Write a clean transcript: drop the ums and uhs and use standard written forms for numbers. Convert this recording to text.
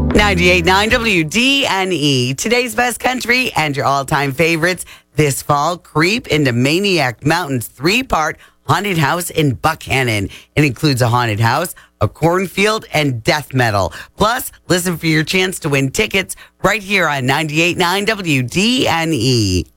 98.9 WDNE. Today's best country and your all-time favorites this fall. Creep into Maniac Mountain's 3-part haunted house in Buckhannon. It includes a haunted house, a cornfield, and death metal. Plus, listen for your chance to win tickets right here on 98.9 WDNE.